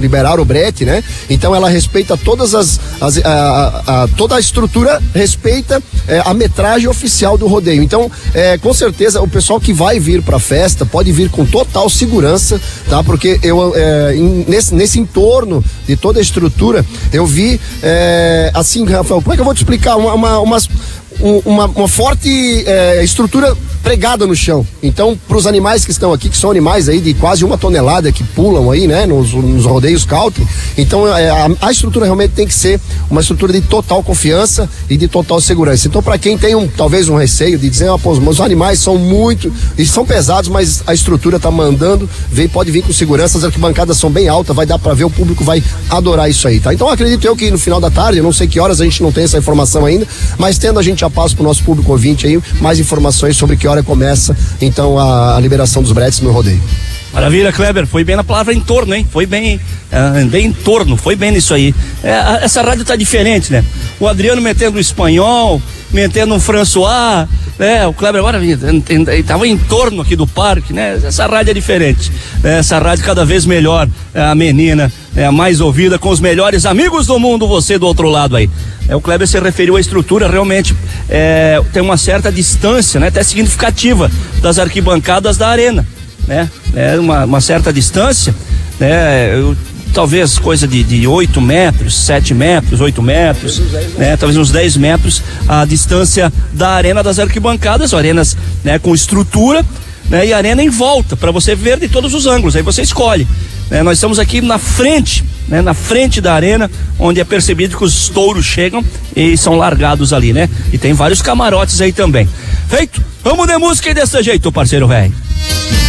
liberaram o brete, né? Então ela respeita todas toda a estrutura, respeita a metragem oficial do rodeio. Então, com certeza, o pessoal que vai vir pra festa pode vir com total segurança, tá? Porque nesse entorno de toda a estrutura, eu vi, assim, Rafael, como é que eu vou te explicar? Uma forte estrutura pregada no chão. Então, para os animais que estão aqui, que são animais aí de quase 1 tonelada que pulam aí, né, nos rodeios country, então a estrutura realmente tem que ser uma estrutura de total confiança e de total segurança. Então, para quem tem talvez um receio de dizer, os animais são são pesados, mas a estrutura tá mandando, pode vir com segurança, as arquibancadas são bem altas, vai dar para ver, o público vai adorar isso aí, tá? Então, acredito eu que no final da tarde, eu não sei que horas, a gente não tem essa informação ainda, mas tendo a gente já passa pro nosso público ouvinte aí mais informações sobre que hora começa então a liberação dos bretes no rodeio. Maravilha, Kleber, foi bem na palavra entorno, hein? Foi bem em torno, foi bem nisso aí. Essa rádio tá diferente, né? O Adriano metendo o espanhol, metendo um François, né? O Kleber agora tava em torno aqui do parque, né? Essa rádio é diferente, né? Essa rádio cada vez melhor, a menina, a mais ouvida, com os melhores amigos do mundo, você do outro lado aí. O Kleber se referiu à estrutura, realmente tem uma certa distância, né? Até significativa das arquibancadas da arena, né? Uma certa distância, né? Talvez coisa de 8 metros, 7 metros, 8 metros, né? Talvez uns 10 metros a distância da arena das arquibancadas, arenas, né, com estrutura, né? E arena em volta, para você ver de todos os ângulos, aí você escolhe, né? Nós estamos aqui na frente, né? Na frente da arena, onde é percebido que os touros chegam e são largados ali, né? E tem vários camarotes aí também. Feito? Vamos de música aí desse jeito, parceiro velho.